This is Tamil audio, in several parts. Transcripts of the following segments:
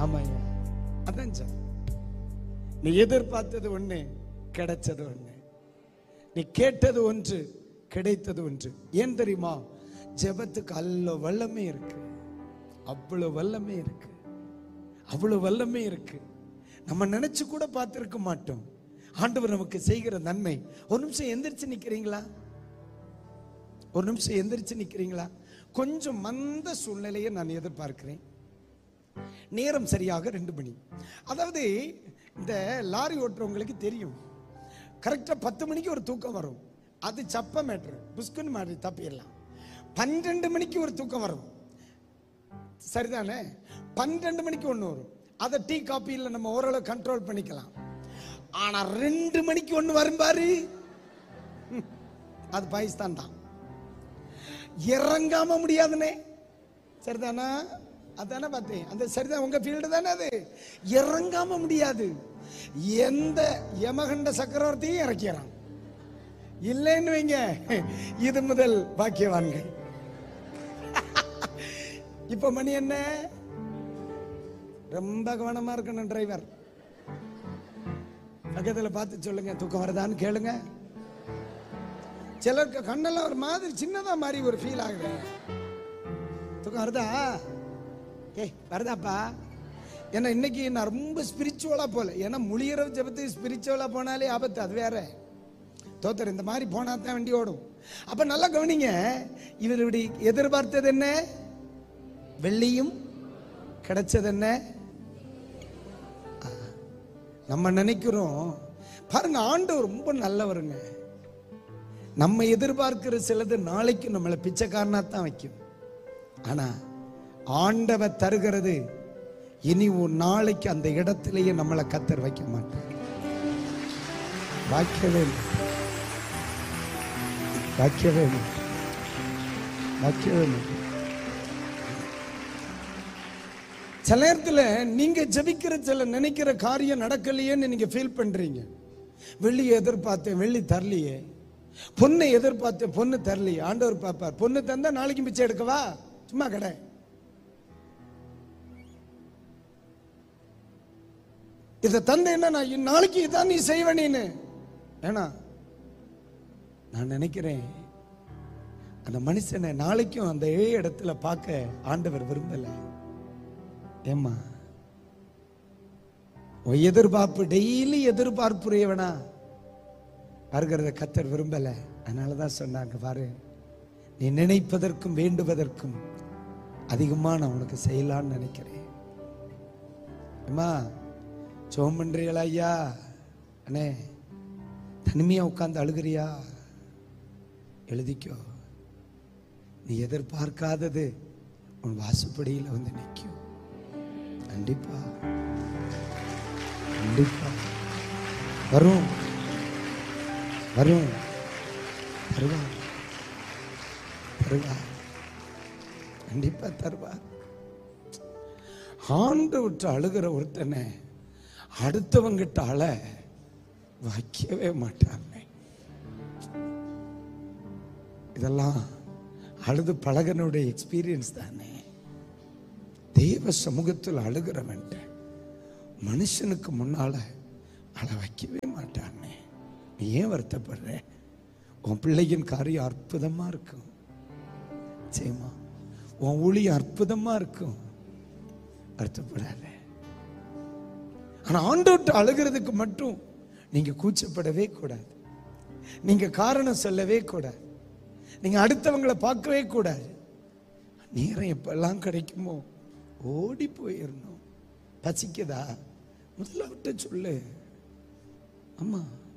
ஆமாய்யா, அதான் சார். நீ எதிர்பார்த்தது ஒண்ணு, கிடைச்சது ஒண்ணு. நீ கேட்டது ஒன்று, கிடைத்தது ஒன்று. ஏன் தெரியுமா? ஜெபத்துக்கு அவ்வளவு வல்லமை இருக்கு, அவ்வளவு வல்லமை இருக்கு, அவ்வளவு வல்லமை இருக்கு. நம்ம நினைச்சு கூட பார்த்திருக்க மாட்டோம் ஆண்டவர் நமக்கு செய்கிற நன்மை. ஒரு நிமிஷம் எந்திரிச்சு நிக்கிறீங்களா? ஒரு நிமிஷம் எந்திரிச்சு நிக்கிறீங்களா? கொஞ்சம் மந்த சூழ்நிலையை நான் எதிர்பார்க்கிறேன். நேரம் சரியாக 2 மணி. அதாவது இந்த லாரி ஓட்டுறவங்களுக்கு தெரியும், கரெக்டா 10 மணிக்கு ஒரு தூக்கம் வரும். அது சப்ப மேட்ரு, புஷ்குன்னு மாதிரி தப்பிடலாம். 12 மணிக்கு ஒரு தூக்கம் வரும், சரிதானே? 12 மணிக்கு ஒன்று வரும். அதை டீ காப்பியில் நம்ம ஓரளவு கண்ட்ரோல் பண்ணிக்கலாம். ஆனா 2 மணிக்கு ஒன்று வரும் பாரு, அது பாகிஸ்தான் தான். இறங்காம முடியாதுனே, சரிதானா? அதானே பார்த்தேன், அந்த சரிதான், உங்க ஃபீல்டு தானே அது. இறங்காம முடியாது. எந்த யமகண்ட சக்கரவர்த்தியும் இறக்கிறான் இல்லைன்னு வைங்க, இது முதல் பாக்கியவான்கள். இப்ப மணி என்ன? ரொம்ப கவனமா இருக்கணும் டிரைவர். பக்கத்துல பார்த்து சொல்லுங்க, தூக்கம் வருதான்னு கேளுங்க. சிலருக்கு கண்ணெல்லாம் ஒரு மாதிரி சின்னதா மாதிரி ஒரு ஃபீல் ஆகுது. தூக்கம் வருதா? ஏய் வருதாப்பா? ஏன்னா இன்னைக்கு நான் ரொம்ப ஸ்பிரிச்சுவலா போல. ஏன்னா முழியரவு ஜபத்துக்கு ஸ்பிரிச்சுவலா போனாலே ஆபத்து, அது வேற. தோத்தர் இந்த மாதிரி போனா தான் வண்டி ஓடும். அப்ப நல்லா கவனிங்க, இவர் இப்படி எதிர்பார்த்தது என்ன? வெள்ளியும். கிடைச்சது என்ன? நம்ம நினைக்கிறோம் பாருங்க, ஆண்டவர் ரொம்ப நல்லவருங்க. நம்ம எதிர்பார்க்கிற சிலது நாளைக்கு நம்மளை பிச்சைக்காரனா தான் வைக்கும். ஆனா ஆண்டவர் தருகிறது இனி ஒரு நாளைக்கு அந்த இடத்திலேயே நம்மளை கத்தர் வைக்க மாட்டார். வாக்கியவே வாக்கியவே வாக்கியவே. சில நேரத்தில் நீங்க ஜெபிக்கிற சில நினைக்கிற காரியம் நடக்கலையேன்னு நீங்க ஃபீல் பண்றீங்க. வெள்ளியை எதிர்பார்த்தேன், வெள்ளி தரலையே. பொண்ணை எதிர்பார்த்தேன், பொண்ணு தரலையே. ஆண்டவர் பார்ப்பார், பொண்ணு தந்தா நாளைக்கு பிச்சை எடுக்கவா? சும்மா கடை. இதை தந்தேன்னா நான் நாளைக்கு இதான் நீ செய்வனேன்னு. ஏன்னா நான் நினைக்கிறேன், அந்த மனுஷனை நாளைக்கும் அந்த இடத்துல பார்க்க ஆண்டவர் விரும்பல. ஏமா எதிர்பார்ப்பு டெய்லி எதிர்பார்ப்புடையவனா வருகிறத கத்தர் விரும்பல. அதனாலதான் சொன்னாங்க, பாரு நீ நினைப்பதற்கும் வேண்டுவதற்கும் அதிகமா நான் உனக்கு செய்யலான்னு நினைக்கிறேன். அம்மா ஜெபம் பண்றீங்களா ஐயா? அண்ணே தனிமையா உட்கார்ந்து அழுகிறியா? எழுதிக்கோ, நீ எதிர்பார்க்காதது உன் வாசப்படியில் வந்து நிற்கும். கண்டிப்பா கண்டிப்பா வரும் வரும். தருவார் தருவார், கண்டிப்பா தருவார். ஆண்டு விட்டு அழுகிற ஒருத்தனை அடுத்தவங்கிட்ட அழ வைக்கவே மாட்டாங்க. இதெல்லாம் அழுது பழகனுடைய எக்ஸ்பீரியன்ஸ் தானே. தேவ சமூகத்தில் அழுகிறவன் மனுஷனுக்கு முன்னால அழ வைக்கவே மாட்டானே. நீ ஏன் வருத்தப்படுற? உன் பிள்ளையின் காரியம் அற்புதமா இருக்கும், சேமா உன் ஊழியம் அற்புதமா இருக்கும், வருத்தப்படாத. ஆனா ஆண்டவர்ட்ட அழுகிறதுக்கு மட்டும் நீங்க கூச்சப்படவே கூடாது. நீங்க காரணம் சொல்லவே கூடாது. நீங்க அடுத்தவங்களை பார்க்கவே கூடாது. நேரம் எப்பெல்லாம் கிடைக்குமோ ஓடி போயிடணும். பசிக்குதா? முதல்ல விட்டு சொல்லு. அம்மா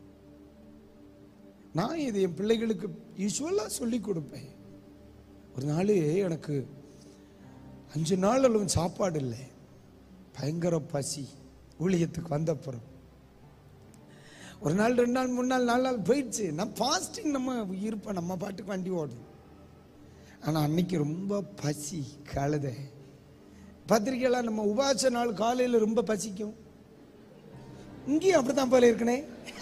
நான் இது என் பிள்ளைகளுக்கு யூஸ்வலா சொல்லி கொடுப்பேன். ஒரு நாள் எனக்கு 5 நாள் அளவு சாப்பாடு இல்லை, பயங்கர பசி. ஊழியத்துக்கு வந்தப்புறம் ஒரு நாள் 2 நாள் 3 நாள் 4 நாள் போயிடுச்சு. நான் ஃபாஸ்டிங், நம்ம இருப்பேன், நம்ம பாட்டுக்கு வண்டி ஓடும். ஆனா அன்னைக்கு ரொம்ப பசி கழுத. பத்திரிக்கையெல்லாம் நம்ம உபாச நாள் காலையில் ரொம்ப பசிக்கும். இங்கேயும் அப்படித்தான் போல இருக்கனே.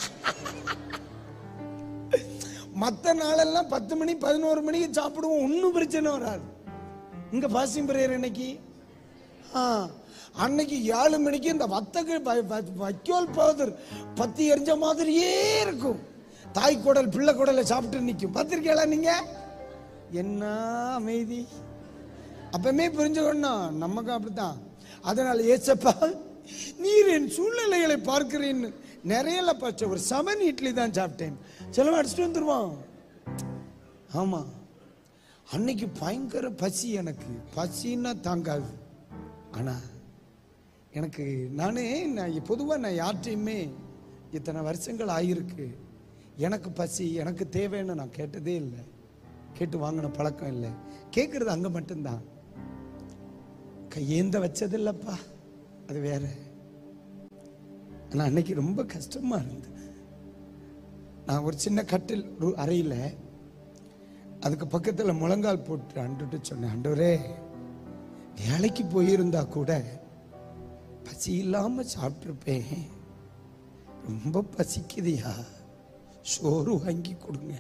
மற்ற நாளெல்லாம் 10 மணி 11 மணிக்கு சாப்பிடுவோம், ஒன்றும் பிரச்சனை வராது. இங்க பாசிங் பிரேயர் இன்னைக்கு அன்னைக்கு 7 மணிக்கு இந்த வைக்கோல் பவுடர் பத்தி எரிஞ்ச மாதிரியே இருக்கும். தாய் குடல் பிள்ளை குடலை சாப்பிட்டு நிற்கும். பார்த்திருக்கீங்களா நீங்க? என்ன அமைதி! அப்பமே புரிஞ்சுக்கணும், நமக்கு அப்படித்தான். அதனால ஏசப்பா நீர் என் சூழ்நிலைகளை பார்க்கிறேன்னு நிறைய பச்ச ஒரு 7 இட்லி தான் சாப்பிட்டேன். செலவு அடிச்சுட்டு வந்துருவான். ஆமா, அன்னைக்கு பயங்கர பசி. எனக்கு பசின்னா தாங்காது. ஆனா எனக்கு நான் பொதுவாக நான் யார்ட்டையுமே இத்தனை வருஷங்கள் ஆகியிருக்கு, எனக்கு பசி எனக்கு தேவைன்னு நான் கேட்டதே இல்லை. கேட்டு வாங்கின பழக்கம் இல்லை. கேட்கறது அங்கே மட்டும்தான். கையேந்த வச்சது இல்லைப்பா, அது வேற. ஆனால் அன்னைக்கு ரொம்ப கஷ்டமா இருந்தது. நான் ஒரு சின்ன கட்டில் அறையில் அதுக்கு பக்கத்தில் முழங்கால் போட்டு அண்டுட்டு சொன்னேன், ஆண்டவரே வேலைக்கு போயிருந்தா கூட பசி இல்லாம சாப்பிட்டுருப்பேன், ரொம்ப பசிக்குதியா, சோறு வாங்கி கொடுங்க.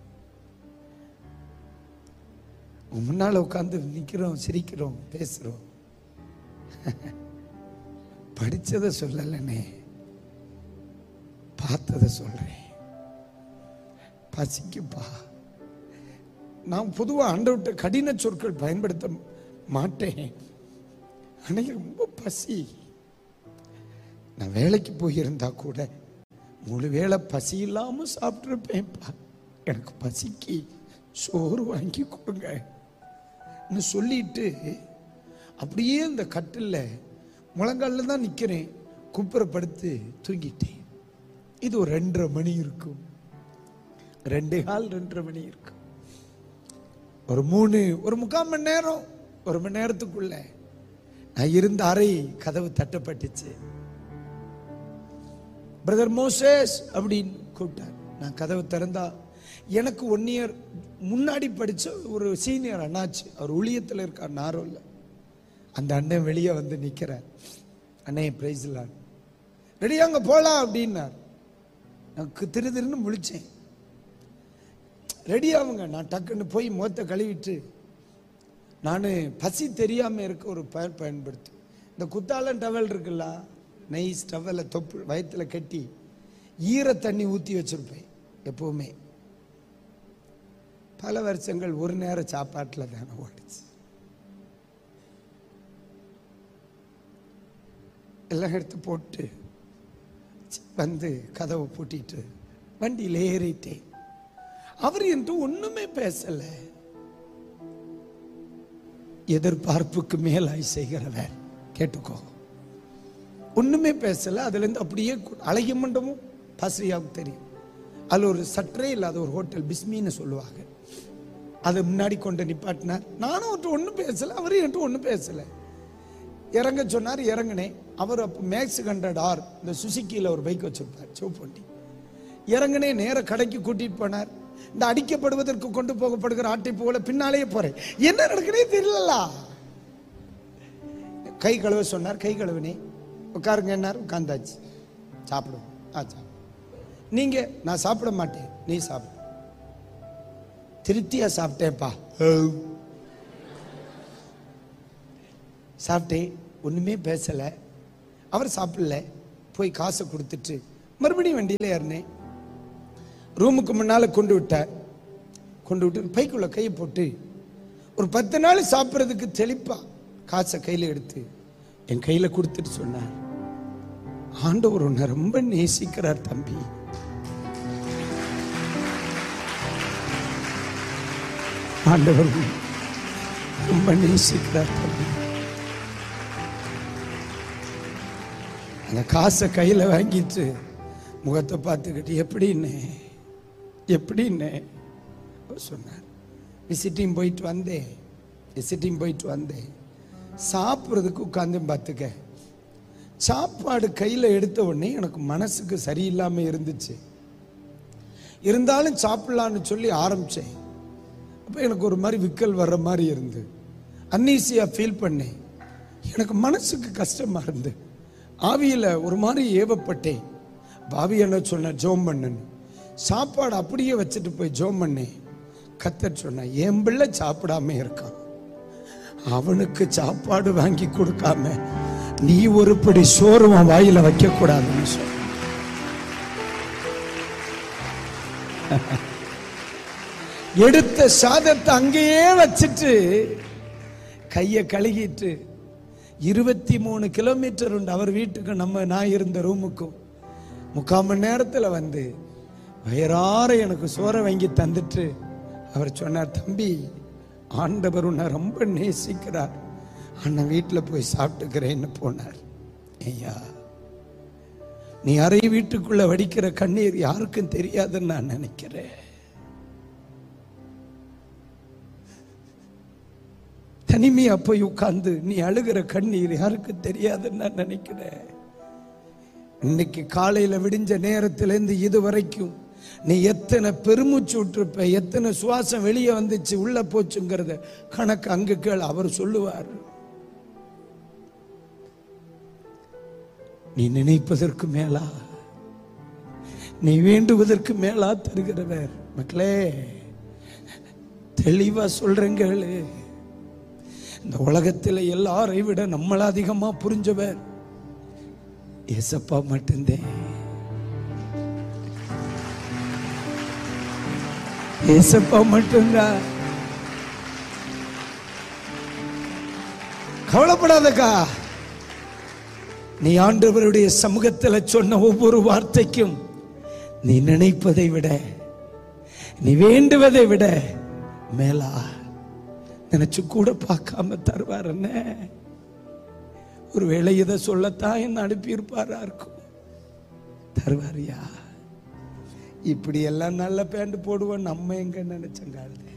முன்னால உட்காந்து நிக்கிறோம், சிரிக்கிறோம், பேசுறோம். படிச்சதை சொல்லலனே, பார்த்ததை சொல்றேன். பசிக்குப்பா. நான் பொதுவாக ஆண்டவர்கிட்ட கடின சொற்கள் பயன்படுத்த மாட்டேன். அன்னைக்கு ரொம்ப பசி. நான் வேலைக்கு போயிருந்தா கூட முழு வேளை பசி இல்லாம சாப்பிட்டுருப்பேன்ப்பா, எனக்கு பசிக்கு சோறு வாங்கி கொடுங்க சொல்லிட்டு அப்படியே இந்த கட்டில் முழங்கால தான் நிக்கிறேன். குப்புறப்படுத்து தூங்கிட்டேன். இது ஒரு 2:30 மணி இருக்கும், 2:15 மணி இருக்கும். ஒரு 3.25 மணி நேரம், 1 மணி நேரத்துக்குள்ள நான் இருந்த அறை கதவு தட்டப்பட்டுச்சு. பிரதர் மோசேஸ் அப்படின்னு கூப்பிட்டார். நான் கதவு திறந்தா எனக்கு 1 இயர் முன்னாடி படிச்ச ஒரு சீனியர் அண்ணாச்சு. அவர் ஊழியத்தில் இருக்கார், நாரோல்ல. அந்த அண்ணன் வெளியே வந்து நிற்கிறார். அண்ணே பிரைஸ்லான், ரெடியாங்க போலாம் அப்படின்னார். எனக்கு திருன்னு முழிச்சேன். ரெடி ஆகுங்க. நான் டக்குன்னு போய் முகத்தை கழுவிட்டு, நான் பசி தெரியாமல் இருக்க ஒரு பயன்படுத்தி இந்த குத்தாலம் டவல் இருக்குல்ல, நைஸ் டவலை தொப்பு வயத்தில் கட்டி ஈர தண்ணி ஊற்றி வச்சிருப்பேன் எப்பவுமே. பல வருஷங்கள் ஒரு நேரம் சாப்பாட்டில் தானே ஓடிச்சு. எல்லாம் எடுத்து போட்டு வந்து கதவை பூட்டிட்டு வண்டியில் ஏறிட்டேன். அவர் என்று ஒண்ணுமே பேசல. எதிர்பார்ப்புக்கு மேலாய் செய்கிறவர், கேட்டுக்கோ. ஒண்ணுமே பேசல. அதுல இருந்து அப்படியே அழகிய மண்டபம் பாசிரியாவுக்கு தெரியும். அதுல ஒரு சற்றே இல்லாத ஒரு ஹோட்டல், பிஸ்மின்னு சொல்லுவாங்க. அது முன்னாடி கொண்டு நிப்பாட்டினார். நானும் அவர்கிட்ட ஒன்றும் பேசல, அவரும் என்கிட்ட ஒன்றும் பேசல. இறங்க சொன்னார், இறங்கினேன். அவர் அப்போ மேக்ஸ் 100R இந்த சுசுக்கியில் ஒரு பைக் வச்சிருப்பார், சிவப்பு வண்டி. இறங்கினே நேர கடைக்கு கூட்டிட்டு போனார். இந்த அடிக்கப்படுவதற்கு கொண்டு போகப்படுகிற ஆட்டை போல பின்னாலேயே போறேன். என்ன நடக்குனே தெரியல. கை கழுவ சொன்னார், கை கழுவினே. உட்காருங்க என்னார், உட்கார்ந்தாச்சு. சாப்பிடுவோம். ஆச்சா நீங்க? நான் சாப்பிட மாட்டேன், நீ சாப்பிடு. திருப்தியா சாப்பிட்டேப்பா. சாப்பிட்டேன், ஒண்ணுமே பேசல. அவர் சாப்பிடல. போய் காசை கொடுத்துட்டு மறுபடியும் வண்டியில ஏறினேன். ரூமுக்கு முன்னால கொண்டு விட்டார். கொண்டு விட்டு பைக்குள்ள கையை போட்டு ஒரு 10 நாள் சாப்பிட்றதுக்கு தெளிப்பா காசை கையில எடுத்து என் கையில கொடுத்துட்டு சொன்னார், ஆண்டவர் உன்னை ரொம்ப நேசிக்கிறார் தம்பி. ஆண்டவர் ரொம்ப நேசிக்கிறார் தம்பி. அந்த காசை கையில வாங்கிட்டு முகத்தை பார்த்துக்கிட்டு எப்படின்னு சொன்னார். விசிட்டிங் போயிட்டு வந்தேன். சாப்பிட்றதுக்கு உட்காந்து பார்த்துக்க. சாப்பாடு கையில் எடுத்த உடனே எனக்கு மனசுக்கு சரியில்லாம இருந்துச்சு. இருந்தாலும் சாப்பிடலான்னு சொல்லி ஆரம்பிச்சேன். அப்போ எனக்கு ஒரு மாதிரி விக்கல் வர்ற மாதிரி இருந்து அன்னீசியா ஃபீல் பண்ணேன். எனக்கு மனசுக்கு கஷ்டமா இருந்து ஆவியில் ஒரு மாதிரி ஏவப்பட்டேன். பாவி என்ன சொன்ன, ஜோம் பண்ணுன்னு. சாப்பாடு அப்படியே வச்சுட்டு போய் ஜோம் பண்ணேன். கர்த்தர் சொன்ன, என் பிள்ளை சாப்பிடாம இருக்கான், அவனுக்கு சாப்பாடு வாங்கி கொடுக்காம நீ ஒரு படி சோறு வாயில வைக்க கூடாதுன்னு சொல்ல. எடுத்த சாதத்தை அங்கேயே வச்சுட்டு கைய கழுகிட்டு 23 கிலோமீட்டர் உண்டு அவர் வீட்டுக்கு நான் இருந்த ரூமுக்கும். 3/4 மணி நேரத்தில் வந்து வயிறார எனக்கு சோறை வாங்கி தந்துட்டு அவர் சொன்னார், தம்பி ஆண்டவர் உன்னை ரொம்ப நேசிக்கிறார், அண்ணன் வீட்டில் போய் சாப்பிட்டுக்கிறேன்னு போனார். ஐயா, நீ அறை வீட்டுக்குள்ள வடிக்கிற கண்ணீர் யாருக்கும் தெரியாதுன்னு நான் நினைக்கிறேன். தனிமையா போய் உட்கார்ந்து நீ அழுகிற கண்ணீர் யாருக்கு தெரியாதுன்னு நான் நினைக்கிறேன். இன்னைக்கு காலையில விடிஞ்ச நேரத்திலிருந்து இது வரைக்கும் நீ எத்தனை பெருமூச்சு விட்டுருப்ப, எத்தனை சுவாசம் வெளியே வந்துச்சு உள்ள போச்சுங்கிறத கணக்கு அங்கு கேள், அவர் சொல்லுவார். நீ நினைப்பதற்கு மேலா, நீ வேண்டுவதற்கு மேலா தருகிறவர். மக்களே, தெளிவா சொல்றேங்க, இந்த உலகத்தில் எல்லாரை விட நம்மள அதிகமா புரிஞ்சவர் ஏசப்பா மட்டும்தான். ஏசப்பா மட்டும்தான். கவலைப்படாதக்கா, நீ ஆண்டவருடைய சமூகத்தில் சொன்ன ஒவ்வொரு வார்த்தைக்கும் நீ நினைப்பதை விட, நீ வேண்டுவதை விட மேலா நினைச்சு கூட பார்க்காம தருவார். என்ன ஒருவேளை இதை சொல்லத்தான் என்ன அனுப்பியிருப்பாரா இருக்கும், தருவாரியா. இப்படி எல்லாம் நல்ல பேண்ட் போடுவோம் நம்ம எங்க நினைச்சங்க.